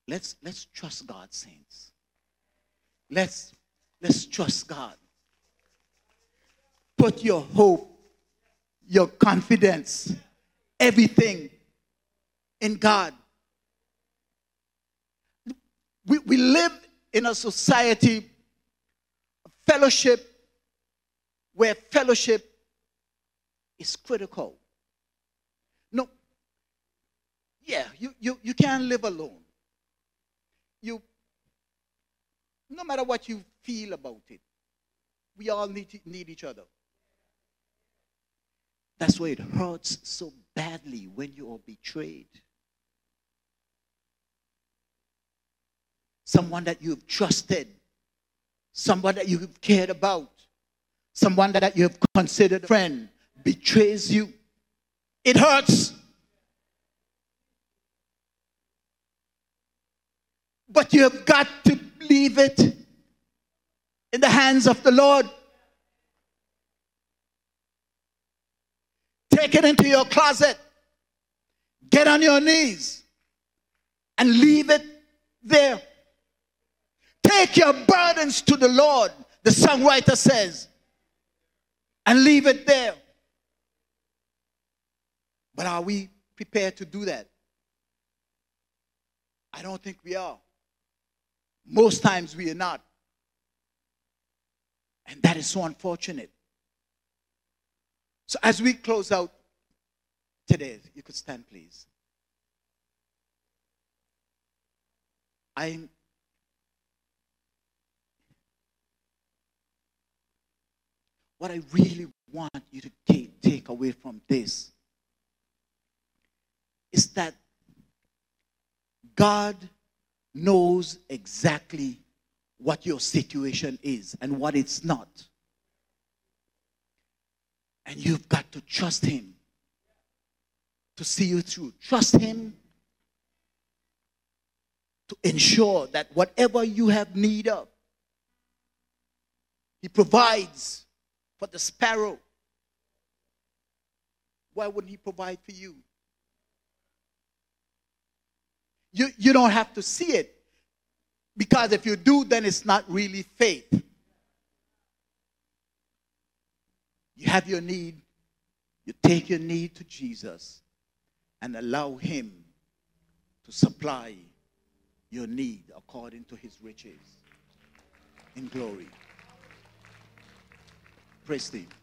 Let's trust God, saints. Let's trust God. Put your hope, your confidence, everything in God. We live in a society, a fellowship, where fellowship is critical. No, yeah, you can't live alone. No matter what you feel about it, we all need each other. That's why it hurts so badly when you are betrayed. Someone that you've trusted, someone that you've cared about, someone that you've considered a friend betrays you. It hurts. But you have got to leave it in the hands of the Lord. Take it into your closet. Get on your knees and leave it there. Take your burdens to the Lord, the songwriter says, and leave it there. But are we prepared to do that? I don't think we are. Most times we are not. And that is so unfortunate. So as we close out today, you could stand, please. What I really want you to take away from this is that God knows exactly what your situation is and what it's not. And you've got to trust him to see you through. Trust him to ensure that whatever you have need of, he provides for the sparrow. Why wouldn't he provide for you? You don't have to see it. Because if you do, then it's not really faith. You have your need. You take your need to Jesus and allow him to supply your need according to his riches in glory. Praise him.